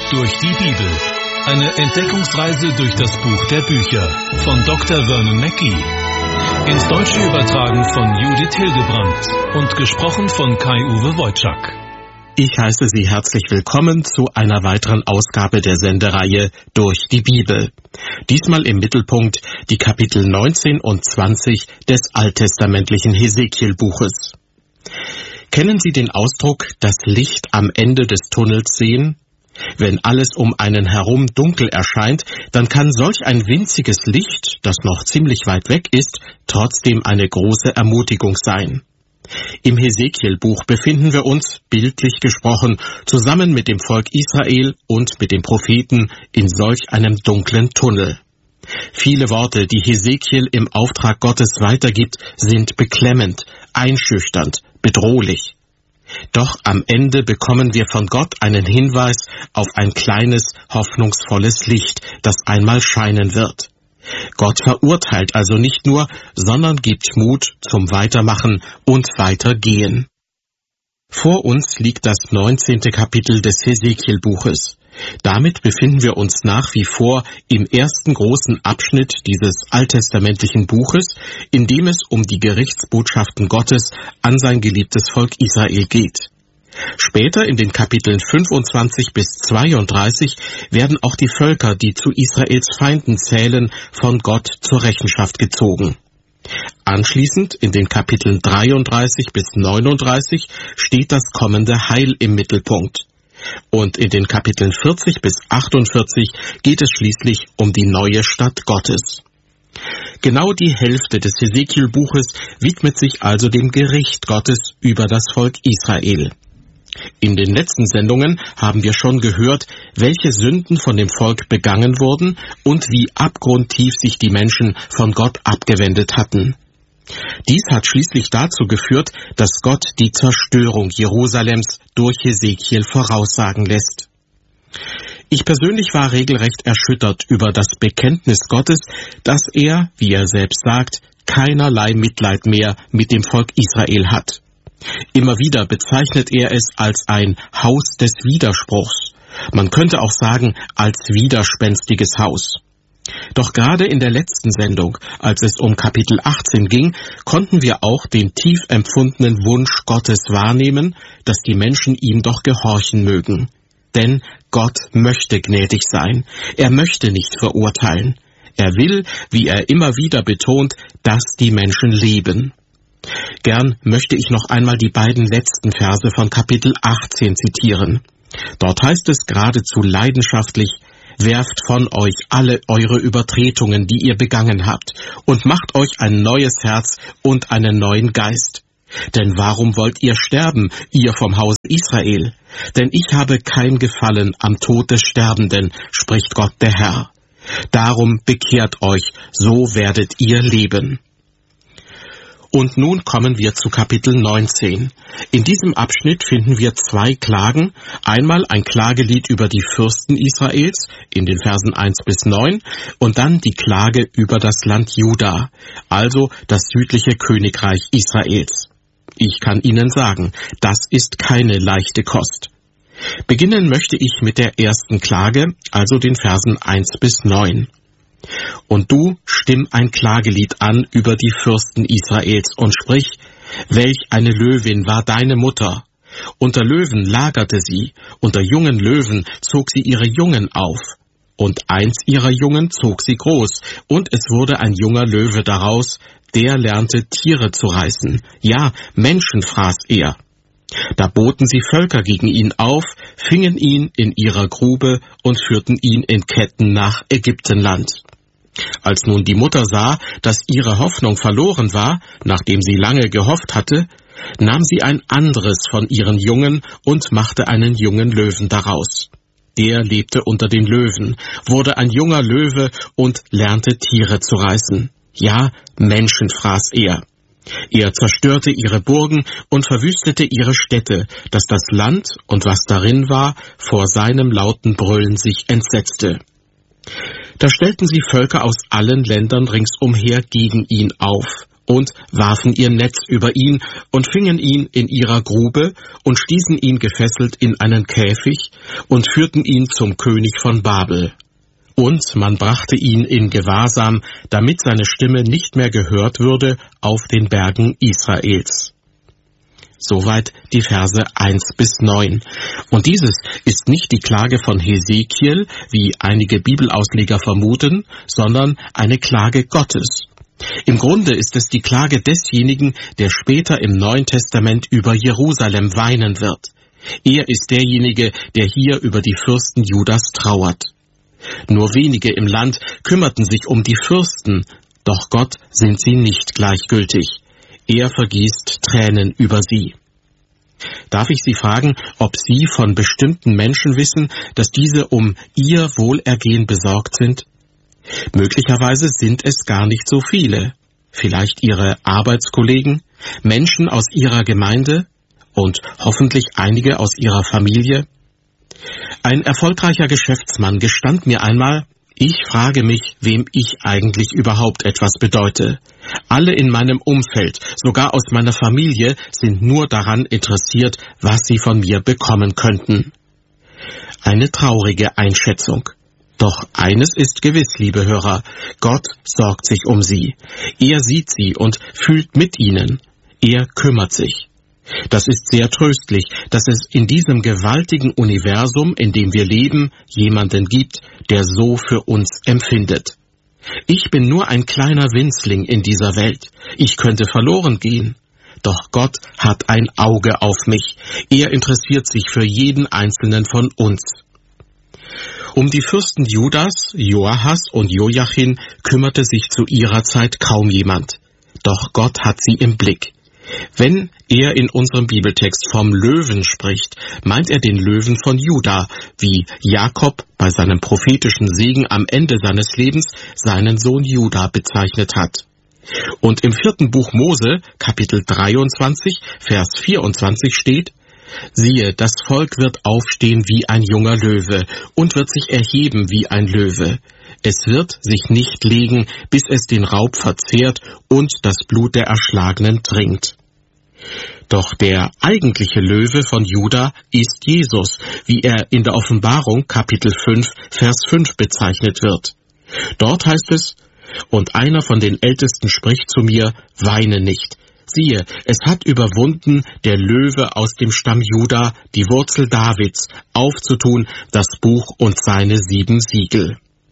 Durch die Bibel. Eine Entdeckungsreise durch das Buch der Bücher von Dr. Vernon Mackey. Ins Deutsche übertragen von Judith Hildebrandt und gesprochen von Kai-Uwe Wojczak. Ich heiße Sie herzlich willkommen zu einer weiteren Ausgabe der Sendereihe Durch die Bibel. Diesmal im Mittelpunkt die Kapitel 19 und 20 des alttestamentlichen Hesekiel-Buches. Kennen Sie den Ausdruck, das Licht am Ende des Tunnels sehen? Wenn alles um einen herum dunkel erscheint, dann kann solch ein winziges Licht, das noch ziemlich weit weg ist, trotzdem eine große Ermutigung sein. Im Hesekiel-Buch befinden wir uns, bildlich gesprochen, zusammen mit dem Volk Israel und mit dem Propheten in solch einem dunklen Tunnel. Viele Worte, die Hesekiel im Auftrag Gottes weitergibt, sind beklemmend, einschüchternd, bedrohlich. Doch am Ende bekommen wir von Gott einen Hinweis auf ein kleines, hoffnungsvolles Licht, das einmal scheinen wird. Gott verurteilt also nicht nur, sondern gibt Mut zum Weitermachen und Weitergehen. Vor uns liegt das 19. Kapitel des Hesekiel-Buches. Damit befinden wir uns nach wie vor im ersten großen Abschnitt dieses alttestamentlichen Buches, in dem es um die Gerichtsbotschaften Gottes an sein geliebtes Volk Israel geht. Später in den Kapiteln 25 bis 32 werden auch die Völker, die zu Israels Feinden zählen, von Gott zur Rechenschaft gezogen. Anschließend in den Kapiteln 33 bis 39 steht das kommende Heil im Mittelpunkt. Und in den Kapiteln 40 bis 48 geht es schließlich um die neue Stadt Gottes. Genau die Hälfte des Hesekiel-Buches widmet sich also dem Gericht Gottes über das Volk Israel. In den letzten Sendungen haben wir schon gehört, welche Sünden von dem Volk begangen wurden und wie abgrundtief sich die Menschen von Gott abgewendet hatten. Dies hat schließlich dazu geführt, dass Gott die Zerstörung Jerusalems durch Hesekiel voraussagen lässt. Ich persönlich war regelrecht erschüttert über das Bekenntnis Gottes, dass er, wie er selbst sagt, keinerlei Mitleid mehr mit dem Volk Israel hat. Immer wieder bezeichnet er es als ein Haus des Widerspruchs. Man könnte auch sagen, als widerspenstiges Haus. Doch gerade in der letzten Sendung, als es um Kapitel 18 ging, konnten wir auch den tief empfundenen Wunsch Gottes wahrnehmen, dass die Menschen ihm doch gehorchen mögen. Denn Gott möchte gnädig sein. Er möchte nicht verurteilen. Er will, wie er immer wieder betont, dass die Menschen leben. Gern möchte ich noch einmal die beiden letzten Verse von Kapitel 18 zitieren. Dort heißt es geradezu leidenschaftlich: Werft von euch alle eure Übertretungen, die ihr begangen habt, und macht euch ein neues Herz und einen neuen Geist. Denn warum wollt ihr sterben, ihr vom Haus Israel? Denn ich habe kein Gefallen am Tod des Sterbenden, spricht Gott der Herr. Darum bekehrt euch, so werdet ihr leben. Und nun kommen wir zu Kapitel 19. In diesem Abschnitt finden wir zwei Klagen. Einmal ein Klagelied über die Fürsten Israels in den Versen 1 bis 9 und dann die Klage über das Land Juda, also das südliche Königreich Israels. Ich kann Ihnen sagen, das ist keine leichte Kost. Beginnen möchte ich mit der ersten Klage, also den Versen 1 bis 9. Und du stimm ein Klagelied an über die Fürsten Israels und sprich: Welch eine Löwin war deine Mutter! Unter Löwen lagerte sie, unter jungen Löwen zog sie ihre Jungen auf. Und eins ihrer Jungen zog sie groß, und es wurde ein junger Löwe daraus, der lernte Tiere zu reißen. Ja, Menschen fraß er. Da boten sie Völker gegen ihn auf, fingen ihn in ihrer Grube und führten ihn in Ketten nach Ägyptenland. Als nun die Mutter sah, dass ihre Hoffnung verloren war, nachdem sie lange gehofft hatte, nahm sie ein anderes von ihren Jungen und machte einen jungen Löwen daraus. Der lebte unter den Löwen, wurde ein junger Löwe und lernte Tiere zu reißen. Ja, Menschen fraß er. Er zerstörte ihre Burgen und verwüstete ihre Städte, dass das Land und was darin war, vor seinem lauten Brüllen sich entsetzte. Da stellten sie Völker aus allen Ländern ringsumher gegen ihn auf, und warfen ihr Netz über ihn und fingen ihn in ihrer Grube und stießen ihn gefesselt in einen Käfig und führten ihn zum König von Babel. Und man brachte ihn in Gewahrsam, damit seine Stimme nicht mehr gehört würde auf den Bergen Israels. Soweit die Verse 1-9. Und dieses ist nicht die Klage von Hesekiel, wie einige Bibelausleger vermuten, sondern eine Klage Gottes. Im Grunde ist es die Klage desjenigen, der später im Neuen Testament über Jerusalem weinen wird. Er ist derjenige, der hier über die Fürsten Judas trauert. Nur wenige im Land kümmerten sich um die Fürsten, doch Gott sind sie nicht gleichgültig. Er vergießt Tränen über sie. Darf ich Sie fragen, ob Sie von bestimmten Menschen wissen, dass diese um ihr Wohlergehen besorgt sind? Möglicherweise sind es gar nicht so viele. Vielleicht Ihre Arbeitskollegen, Menschen aus Ihrer Gemeinde und hoffentlich einige aus Ihrer Familie? Ein erfolgreicher Geschäftsmann gestand mir einmal: Ich frage mich, wem ich eigentlich überhaupt etwas bedeute. Alle in meinem Umfeld, sogar aus meiner Familie, sind nur daran interessiert, was sie von mir bekommen könnten. Eine traurige Einschätzung. Doch eines ist gewiss, liebe Hörer: Gott sorgt sich um sie. Er sieht sie und fühlt mit ihnen. Er kümmert sich. Das ist sehr tröstlich, dass es in diesem gewaltigen Universum, in dem wir leben, jemanden gibt, der so für uns empfindet. Ich bin nur ein kleiner Winzling in dieser Welt. Ich könnte verloren gehen. Doch Gott hat ein Auge auf mich. Er interessiert sich für jeden einzelnen von uns. Um die Fürsten Judas, Joachas und Joachim kümmerte sich zu ihrer Zeit kaum jemand. Doch Gott hat sie im Blick. Wenn er in unserem Bibeltext vom Löwen spricht, meint er den Löwen von Juda, wie Jakob bei seinem prophetischen Segen am Ende seines Lebens seinen Sohn Juda bezeichnet hat. Und im 4. Buch Mose, Kapitel 23, Vers 24 steht: Siehe, das Volk wird aufstehen wie ein junger Löwe und wird sich erheben wie ein Löwe. Es wird sich nicht legen, bis es den Raub verzehrt und das Blut der Erschlagenen trinkt. Doch der eigentliche Löwe von Juda ist Jesus, wie er in der Offenbarung Kapitel 5, Vers 5 bezeichnet wird. Dort heißt es: Und einer von den Ältesten spricht zu mir: Weine nicht. Siehe, es hat überwunden der Löwe aus dem Stamm Juda, die Wurzel Davids, aufzutun das Buch und seine 7 Siegel.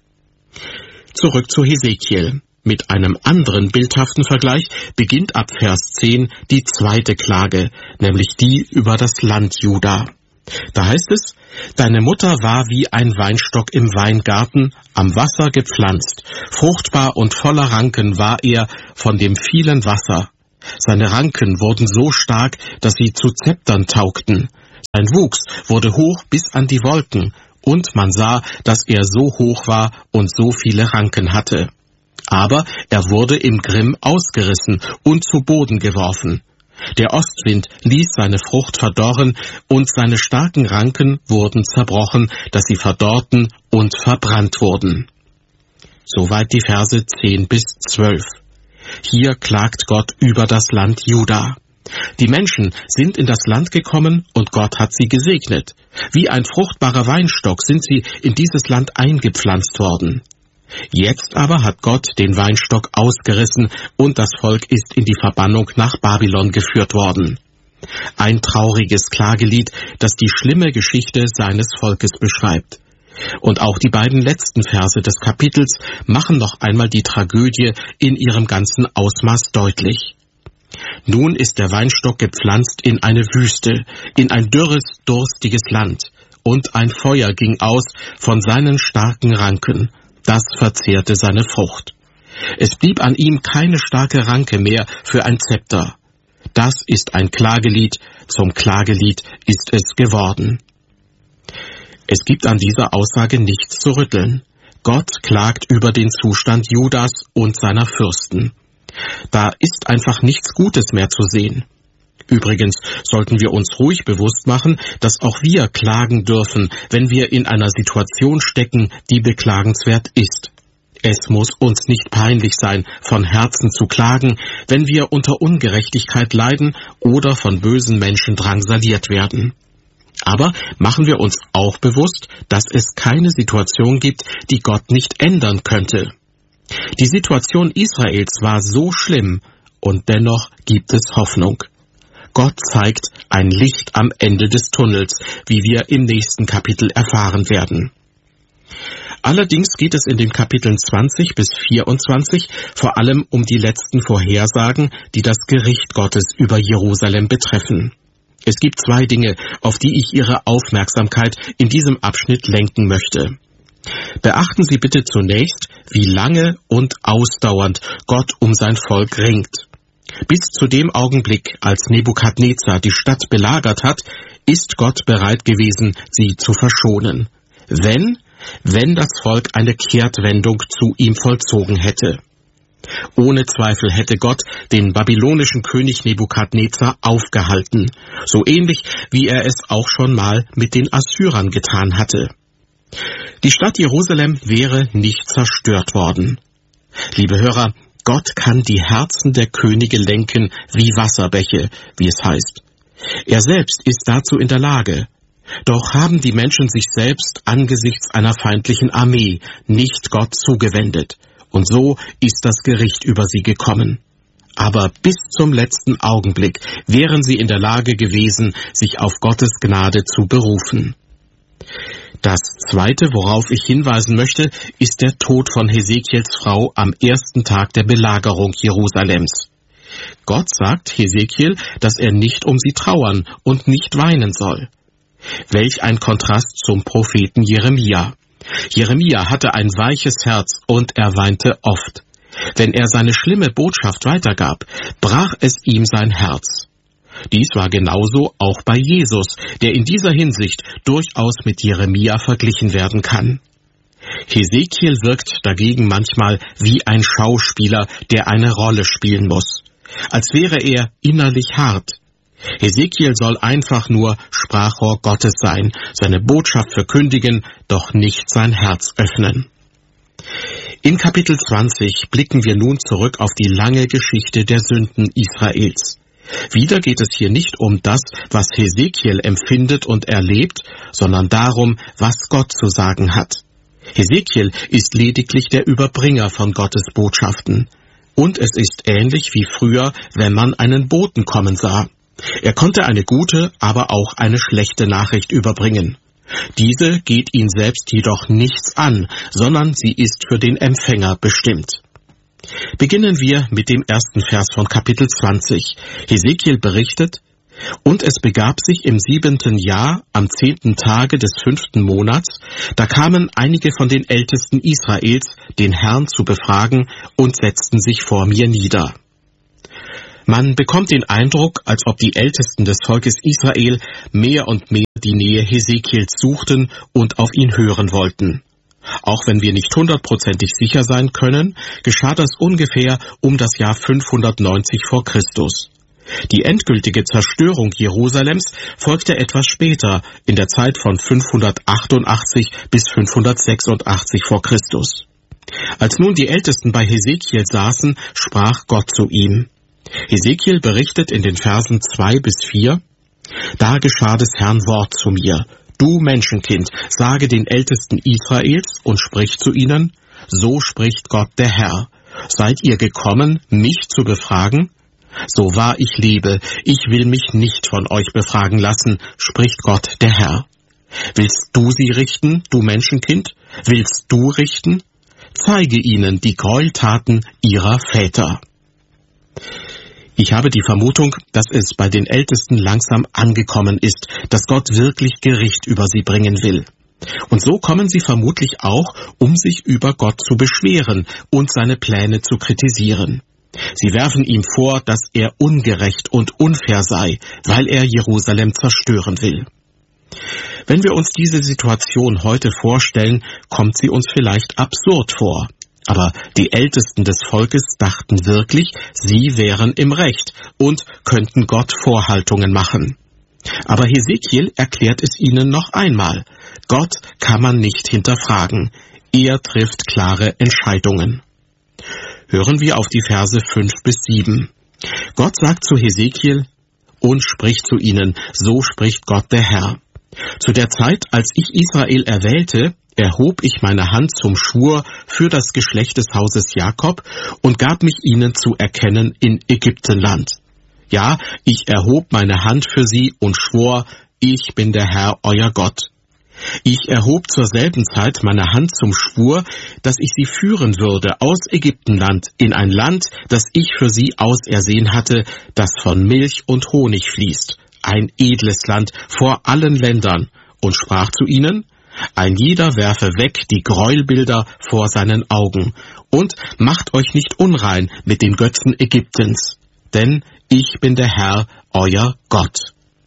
Zurück zu Hesekiel. Mit einem anderen bildhaften Vergleich beginnt ab Vers 10 die zweite Klage, nämlich die über das Land Juda. Da heißt es: Deine Mutter war wie ein Weinstock im Weingarten, am Wasser gepflanzt. Fruchtbar und voller Ranken war er von dem vielen Wasser. Seine Ranken wurden so stark, dass sie zu Zeptern taugten. Sein Wuchs wurde hoch bis an die Wolken, und man sah, dass er so hoch war und so viele Ranken hatte. Aber er wurde im Grimm ausgerissen und zu Boden geworfen. Der Ostwind ließ seine Frucht verdorren, und seine starken Ranken wurden zerbrochen, dass sie verdorrten und verbrannt wurden. Soweit die Verse 10-12. Hier klagt Gott über das Land Juda. Die Menschen sind in das Land gekommen und Gott hat sie gesegnet. Wie ein fruchtbarer Weinstock sind sie in dieses Land eingepflanzt worden. Jetzt aber hat Gott den Weinstock ausgerissen und das Volk ist in die Verbannung nach Babylon geführt worden. Ein trauriges Klagelied, das die schlimme Geschichte seines Volkes beschreibt. Und auch die beiden letzten Verse des Kapitels machen noch einmal die Tragödie in ihrem ganzen Ausmaß deutlich. Nun ist der Weinstock gepflanzt in eine Wüste, in ein dürres, durstiges Land, und ein Feuer ging aus von seinen starken Ranken, das verzehrte seine Frucht. Es blieb an ihm keine starke Ranke mehr für ein Zepter. Das ist ein Klagelied, zum Klagelied ist es geworden. Es gibt an dieser Aussage nichts zu rütteln. Gott klagt über den Zustand Judas und seiner Fürsten. Da ist einfach nichts Gutes mehr zu sehen. Übrigens sollten wir uns ruhig bewusst machen, dass auch wir klagen dürfen, wenn wir in einer Situation stecken, die beklagenswert ist. Es muss uns nicht peinlich sein, von Herzen zu klagen, wenn wir unter Ungerechtigkeit leiden oder von bösen Menschen drangsaliert werden. Aber machen wir uns auch bewusst, dass es keine Situation gibt, die Gott nicht ändern könnte. Die Situation Israels war so schlimm, und dennoch gibt es Hoffnung. Gott zeigt ein Licht am Ende des Tunnels, wie wir im nächsten Kapitel erfahren werden. Allerdings geht es in den Kapiteln 20 bis 24 vor allem um die letzten Vorhersagen, die das Gericht Gottes über Jerusalem betreffen. Es gibt zwei Dinge, auf die ich Ihre Aufmerksamkeit in diesem Abschnitt lenken möchte. Beachten Sie bitte zunächst, wie lange und ausdauernd Gott um sein Volk ringt. Bis zu dem Augenblick, als Nebukadnezar die Stadt belagert hat, ist Gott bereit gewesen, sie zu verschonen. Wenn das Volk eine Kehrtwendung zu ihm vollzogen hätte. Ohne Zweifel hätte Gott den babylonischen König Nebukadnezar aufgehalten, so ähnlich wie er es auch schon mal mit den Assyrern getan hatte. Die Stadt Jerusalem wäre nicht zerstört worden. Liebe Hörer, Gott kann die Herzen der Könige lenken wie Wasserbäche, wie es heißt. Er selbst ist dazu in der Lage. Doch haben die Menschen sich selbst angesichts einer feindlichen Armee nicht Gott zugewendet. Und so ist das Gericht über sie gekommen. Aber bis zum letzten Augenblick wären sie in der Lage gewesen, sich auf Gottes Gnade zu berufen. Das Zweite, worauf ich hinweisen möchte, ist der Tod von Hesekiels Frau am ersten Tag der Belagerung Jerusalems. Gott sagt Hesekiel, dass er nicht um sie trauern und nicht weinen soll. Welch ein Kontrast zum Propheten Jeremia. Jeremia hatte ein weiches Herz und er weinte oft. Wenn er seine schlimme Botschaft weitergab, brach es ihm sein Herz. Dies war genauso auch bei Jesus, der in dieser Hinsicht durchaus mit Jeremia verglichen werden kann. Hesekiel wirkt dagegen manchmal wie ein Schauspieler, der eine Rolle spielen muss, als wäre er innerlich hart. Hesekiel soll einfach nur Sprachrohr Gottes sein, seine Botschaft verkündigen, doch nicht sein Herz öffnen. In Kapitel 20 blicken wir nun zurück auf die lange Geschichte der Sünden Israels. Wieder geht es hier nicht um das, was Hesekiel empfindet und erlebt, sondern darum, was Gott zu sagen hat. Hesekiel ist lediglich der Überbringer von Gottes Botschaften. Und es ist ähnlich wie früher, wenn man einen Boten kommen sah. Er konnte eine gute, aber auch eine schlechte Nachricht überbringen. Diese geht ihn selbst jedoch nichts an, sondern sie ist für den Empfänger bestimmt. Beginnen wir mit dem ersten Vers von Kapitel 20. Hesekiel berichtet: Und es begab sich im 7. Jahr, am 10. Tage des 5. Monats, da kamen einige von den Ältesten Israels, den Herrn zu befragen, und setzten sich vor mir nieder. Man bekommt den Eindruck, als ob die Ältesten des Volkes Israel mehr und mehr die Nähe Hesekiels suchten und auf ihn hören wollten. Auch wenn wir nicht 100%ig sicher sein können, geschah das ungefähr um das Jahr 590 vor Christus. Die endgültige Zerstörung Jerusalems folgte etwas später, in der Zeit von 588 bis 586 vor Christus. Als nun die Ältesten bei Hesekiel saßen, sprach Gott zu ihm. Hesekiel berichtet in den Versen 2 bis 4: Da geschah des Herrn Wort zu mir: Du Menschenkind, sage den Ältesten Israels und sprich zu ihnen: So spricht Gott der Herr. Seid ihr gekommen, mich zu befragen? So wahr ich lebe, ich will mich nicht von euch befragen lassen, spricht Gott der Herr. Willst du sie richten, du Menschenkind? Willst du richten? Zeige ihnen die Gräueltaten ihrer Väter. Ich habe die Vermutung, dass es bei den Ältesten langsam angekommen ist, dass Gott wirklich Gericht über sie bringen will. Und so kommen sie vermutlich auch, um sich über Gott zu beschweren und seine Pläne zu kritisieren. Sie werfen ihm vor, dass er ungerecht und unfair sei, weil er Jerusalem zerstören will. Wenn wir uns diese Situation heute vorstellen, kommt sie uns vielleicht absurd vor. Aber die Ältesten des Volkes dachten wirklich, sie wären im Recht und könnten Gott Vorhaltungen machen. Aber Hesekiel erklärt es ihnen noch einmal: Gott kann man nicht hinterfragen. Er trifft klare Entscheidungen. Hören wir auf die Verse 5-7. Gott sagt zu Hesekiel und spricht zu ihnen, so spricht Gott der Herr. Zu der Zeit, als ich Israel erwählte, erhob ich meine Hand zum Schwur für das Geschlecht des Hauses Jakob und gab mich ihnen zu erkennen in Ägyptenland. Ja, ich erhob meine Hand für sie und schwor, ich bin der Herr, euer Gott. Ich erhob zur selben Zeit meine Hand zum Schwur, dass ich sie führen würde aus Ägyptenland in ein Land, das ich für sie ausersehen hatte, das von Milch und Honig fließt, ein edles Land vor allen Ländern, und sprach zu ihnen, ein jeder werfe weg die Gräuelbilder vor seinen Augen und macht euch nicht unrein mit den Götzen Ägyptens, denn ich bin der Herr, euer Gott.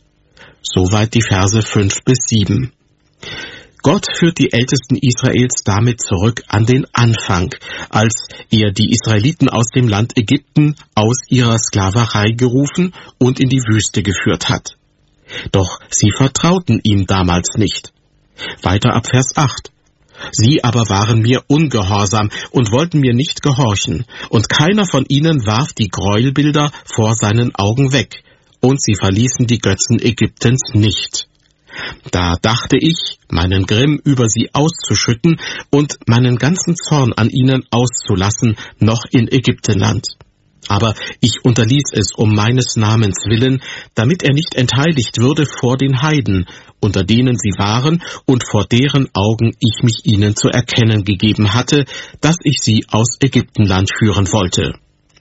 Soweit die Verse 5-7. Gott führt die Ältesten Israels damit zurück an den Anfang, als er die Israeliten aus dem Land Ägypten aus ihrer Sklaverei gerufen und in die Wüste geführt hat. Doch sie vertrauten ihm damals nicht. Weiter ab Vers 8. Sie aber waren mir ungehorsam und wollten mir nicht gehorchen, und keiner von ihnen warf die Gräuelbilder vor seinen Augen weg, und sie verließen die Götzen Ägyptens nicht. Da dachte ich, meinen Grimm über sie auszuschütten und meinen ganzen Zorn an ihnen auszulassen, noch in Ägyptenland. Aber ich unterließ es um meines Namens willen, damit er nicht entheiligt würde vor den Heiden, unter denen sie waren und vor deren Augen ich mich ihnen zu erkennen gegeben hatte, dass ich sie aus Ägyptenland führen wollte.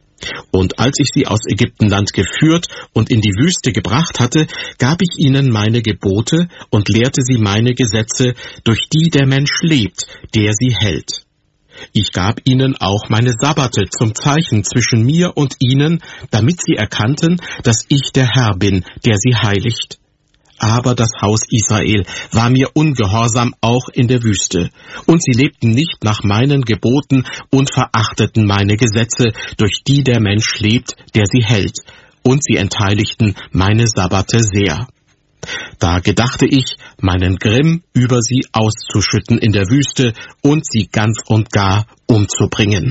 Und als ich sie aus Ägyptenland geführt und in die Wüste gebracht hatte, gab ich ihnen meine Gebote und lehrte sie meine Gesetze, durch die der Mensch lebt, der sie hält. Ich gab ihnen auch meine Sabbate zum Zeichen zwischen mir und ihnen, damit sie erkannten, dass ich der Herr bin, der sie heiligt. Aber das Haus Israel war mir ungehorsam auch in der Wüste, und sie lebten nicht nach meinen Geboten und verachteten meine Gesetze, durch die der Mensch lebt, der sie hält, und sie entheiligten meine Sabbate sehr. Da gedachte ich, meinen Grimm über sie auszuschütten in der Wüste und sie ganz und gar umzubringen.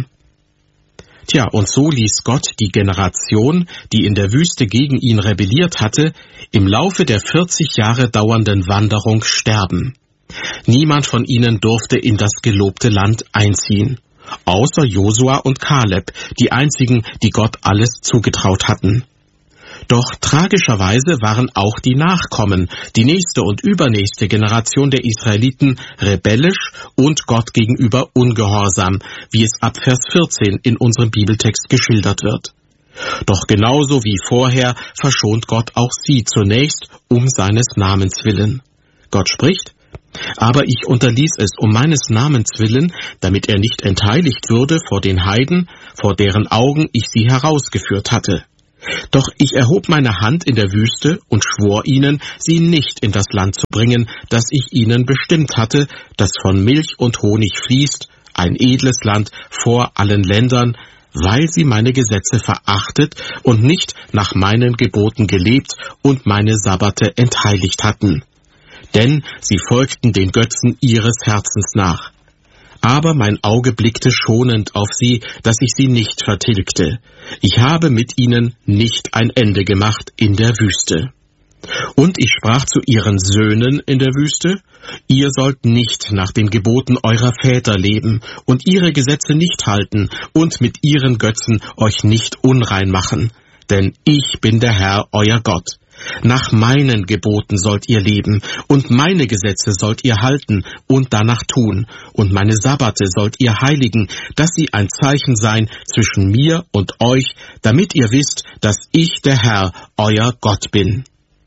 Tja, und so ließ Gott die Generation, die in der Wüste gegen ihn rebelliert hatte, im Laufe der 40 Jahre dauernden Wanderung sterben. Niemand von ihnen durfte in das gelobte Land einziehen, außer Josua und Kaleb, die einzigen, die Gott alles zugetraut hatten. Doch tragischerweise waren auch die Nachkommen, die nächste und übernächste Generation der Israeliten rebellisch und Gott gegenüber ungehorsam, wie es ab Vers 14 in unserem Bibeltext geschildert wird. Doch genauso wie vorher verschont Gott auch sie zunächst um seines Namens willen. Gott spricht, aber ich unterließ es um meines Namens willen, damit er nicht entheiligt würde vor den Heiden, vor deren Augen ich sie herausgeführt hatte. Doch ich erhob meine Hand in der Wüste und schwor ihnen, sie nicht in das Land zu bringen, das ich ihnen bestimmt hatte, das von Milch und Honig fließt, ein edles Land vor allen Ländern, weil sie meine Gesetze verachtet und nicht nach meinen Geboten gelebt und meine Sabbate entheiligt hatten. Denn sie folgten den Götzen ihres Herzens nach. Aber mein Auge blickte schonend auf sie, dass ich sie nicht vertilgte. Ich habe mit ihnen nicht ein Ende gemacht in der Wüste. Und ich sprach zu ihren Söhnen in der Wüste, ihr sollt nicht nach den Geboten eurer Väter leben und ihre Gesetze nicht halten und mit ihren Götzen euch nicht unrein machen, denn ich bin der Herr, euer Gott. Nach meinen Geboten sollt ihr leben, und meine Gesetze sollt ihr halten und danach tun, und meine Sabbate sollt ihr heiligen, dass sie ein Zeichen seien zwischen mir und euch, damit ihr wisst, dass ich der Herr, euer Gott bin.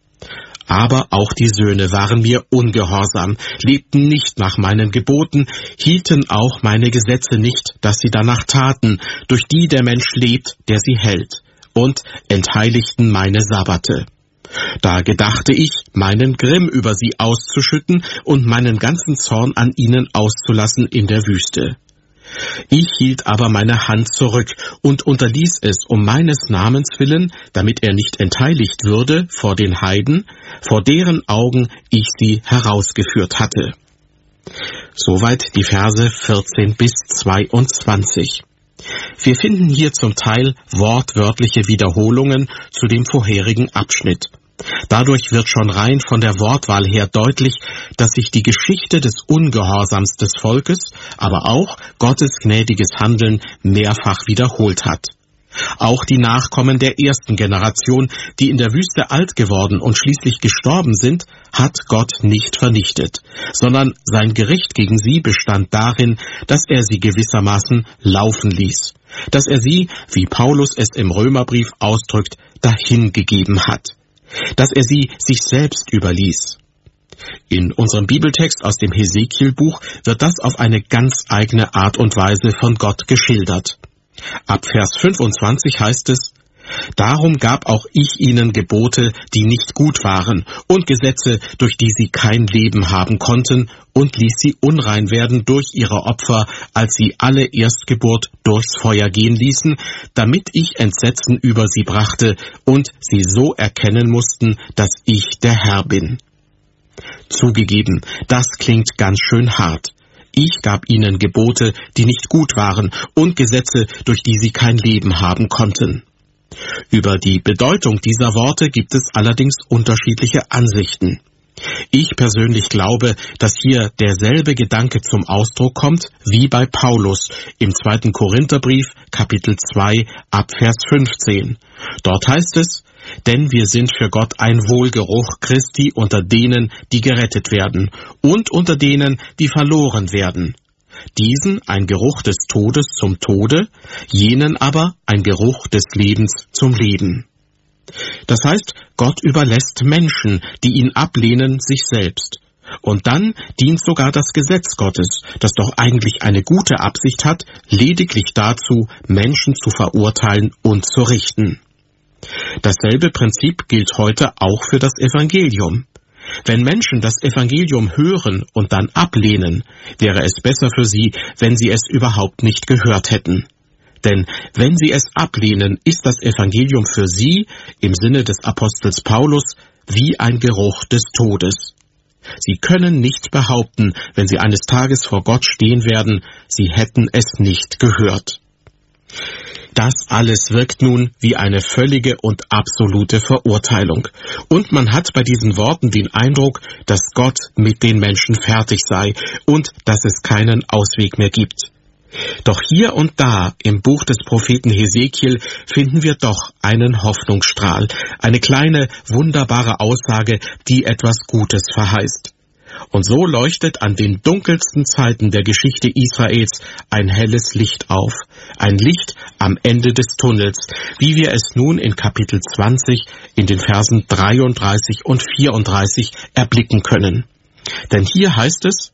Aber auch die Söhne waren mir ungehorsam, lebten nicht nach meinen Geboten, hielten auch meine Gesetze nicht, dass sie danach taten, durch die der Mensch lebt, der sie hält, und entheiligten meine Sabbate. Da gedachte ich, meinen Grimm über sie auszuschütten und meinen ganzen Zorn an ihnen auszulassen in der Wüste. Ich hielt aber meine Hand zurück und unterließ es um meines Namens willen, damit er nicht entheiligt würde vor den Heiden, vor deren Augen ich sie herausgeführt hatte. Soweit die Verse 14 bis 22. Wir finden hier zum Teil wortwörtliche Wiederholungen zu dem vorherigen Abschnitt. Dadurch wird schon rein von der Wortwahl her deutlich, dass sich die Geschichte des Ungehorsams des Volkes, aber auch Gottes gnädiges Handeln mehrfach wiederholt hat. Auch die Nachkommen der ersten Generation, die in der Wüste alt geworden und schließlich gestorben sind, hat Gott nicht vernichtet, sondern sein Gericht gegen sie bestand darin, dass er sie gewissermaßen laufen ließ, dass er sie, wie Paulus es im Römerbrief ausdrückt, dahingegeben hat, dass er sie sich selbst überließ. In unserem Bibeltext aus dem Hesekiel-Buch wird das auf eine ganz eigene Art und Weise von Gott geschildert. Ab Vers 25 heißt es: Darum gab auch ich ihnen Gebote, die nicht gut waren, und Gesetze, durch die sie kein Leben haben konnten, und ließ sie unrein werden durch ihre Opfer, als sie alle Erstgeburt durchs Feuer gehen ließen, damit ich Entsetzen über sie brachte und sie so erkennen mussten, dass ich der Herr bin. Zugegeben, das klingt ganz schön hart. Ich gab ihnen Gebote, die nicht gut waren, und Gesetze, durch die sie kein Leben haben konnten. Über die Bedeutung dieser Worte gibt es allerdings unterschiedliche Ansichten. Ich persönlich glaube, dass hier derselbe Gedanke zum Ausdruck kommt wie bei Paulus im 2. Korintherbrief, Kapitel 2, ab Vers 15. Dort heißt es: Denn wir sind für Gott ein Wohlgeruch Christi unter denen, die gerettet werden, und unter denen, die verloren werden. Diesen ein Geruch des Todes zum Tode, jenen aber ein Geruch des Lebens zum Leben. Das heißt, Gott überlässt Menschen, die ihn ablehnen, sich selbst. Und dann dient sogar das Gesetz Gottes, das doch eigentlich eine gute Absicht hat, lediglich dazu, Menschen zu verurteilen und zu richten. Dasselbe Prinzip gilt heute auch für das Evangelium. Wenn Menschen das Evangelium hören und dann ablehnen, wäre es besser für sie, wenn sie es überhaupt nicht gehört hätten. Denn wenn sie es ablehnen, ist das Evangelium für sie, im Sinne des Apostels Paulus, wie ein Geruch des Todes. Sie können nicht behaupten, wenn sie eines Tages vor Gott stehen werden, sie hätten es nicht gehört. Das alles wirkt nun wie eine völlige und absolute Verurteilung. Und man hat bei diesen Worten den Eindruck, dass Gott mit den Menschen fertig sei und dass es keinen Ausweg mehr gibt. Doch hier und da im Buch des Propheten Hesekiel finden wir doch einen Hoffnungsstrahl, eine kleine, wunderbare Aussage, die etwas Gutes verheißt. Und so leuchtet an den dunkelsten Zeiten der Geschichte Israels ein helles Licht auf, ein Licht am Ende des Tunnels, wie wir es nun in Kapitel 20 in den Versen 33 und 34 erblicken können. Denn hier heißt es: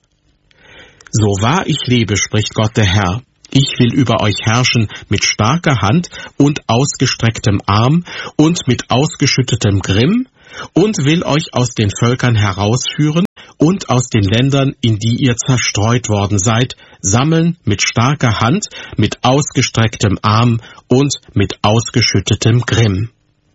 So wahr ich lebe, spricht Gott der Herr, ich will über euch herrschen mit starker Hand und ausgestrecktem Arm und mit ausgeschüttetem Grimm und will euch aus den Völkern herausführen und aus den Ländern, in die ihr zerstreut worden seid, sammeln mit starker Hand, mit ausgestrecktem Arm und mit ausgeschüttetem Grimm.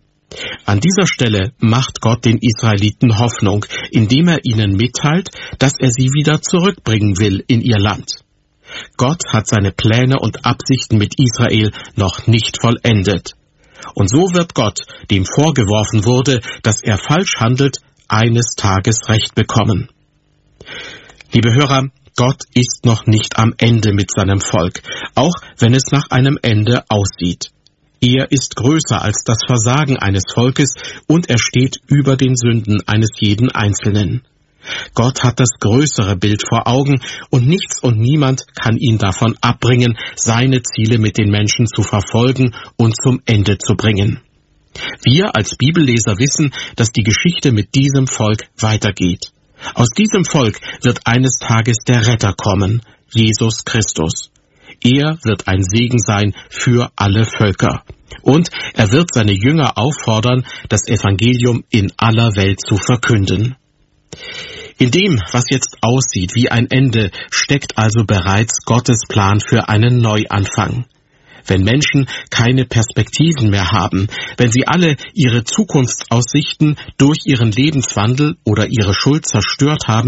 An dieser Stelle macht Gott den Israeliten Hoffnung, indem er ihnen mitteilt, dass er sie wieder zurückbringen will in ihr Land. Gott hat seine Pläne und Absichten mit Israel noch nicht vollendet. Und so wird Gott, dem vorgeworfen wurde, dass er falsch handelt, eines Tages Recht bekommen. Liebe Hörer, Gott ist noch nicht am Ende mit seinem Volk, auch wenn es nach einem Ende aussieht. Er ist größer als das Versagen eines Volkes und er steht über den Sünden eines jeden Einzelnen. Gott hat das größere Bild vor Augen und nichts und niemand kann ihn davon abbringen, seine Ziele mit den Menschen zu verfolgen und zum Ende zu bringen. Wir als Bibelleser wissen, dass die Geschichte mit diesem Volk weitergeht. Aus diesem Volk wird eines Tages der Retter kommen, Jesus Christus. Er wird ein Segen sein für alle Völker. Und er wird seine Jünger auffordern, das Evangelium in aller Welt zu verkünden. In dem, was jetzt aussieht wie ein Ende, steckt also bereits Gottes Plan für einen Neuanfang. Wenn Menschen keine Perspektiven mehr haben, wenn sie alle ihre Zukunftsaussichten durch ihren Lebenswandel oder ihre Schuld zerstört haben,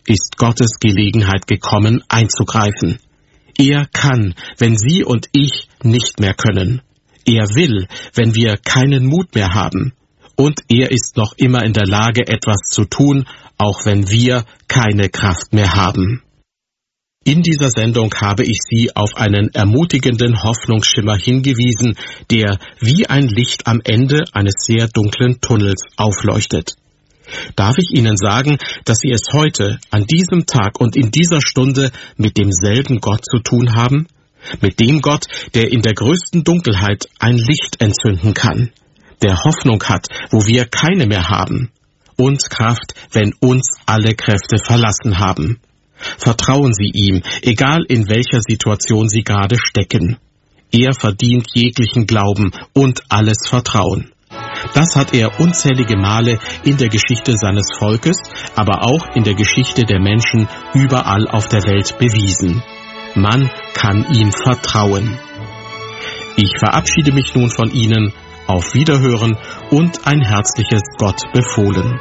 ist Gottes Gelegenheit gekommen, einzugreifen. Er kann, wenn Sie und ich nicht mehr können. Er will, wenn wir keinen Mut mehr haben. Und er ist noch immer in der Lage, etwas zu tun, auch wenn wir keine Kraft mehr haben. In dieser Sendung habe ich Sie auf einen ermutigenden Hoffnungsschimmer hingewiesen, der wie ein Licht am Ende eines sehr dunklen Tunnels aufleuchtet. Darf ich Ihnen sagen, dass Sie es heute, an diesem Tag und in dieser Stunde mit demselben Gott zu tun haben? Mit dem Gott, der in der größten Dunkelheit ein Licht entzünden kann, der Hoffnung hat, wo wir keine mehr haben, und Kraft, wenn uns alle Kräfte verlassen haben. Vertrauen Sie ihm, egal in welcher Situation Sie gerade stecken. Er verdient jeglichen Glauben und alles Vertrauen. Das hat er unzählige Male in der Geschichte seines Volkes, aber auch in der Geschichte der Menschen überall auf der Welt bewiesen. Man kann ihm vertrauen. Ich verabschiede mich nun von Ihnen. Auf Wiederhören und ein herzliches Gott befohlen.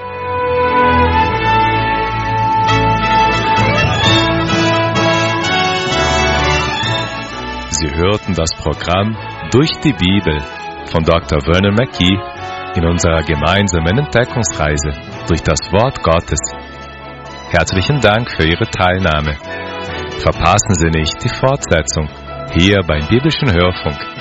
Sie hörten das Programm Durch die Bibel von Dr. Vernon Mackey in unserer gemeinsamen Entdeckungsreise durch das Wort Gottes. Herzlichen Dank für Ihre Teilnahme. Verpassen Sie nicht die Fortsetzung hier beim Biblischen Hörfunk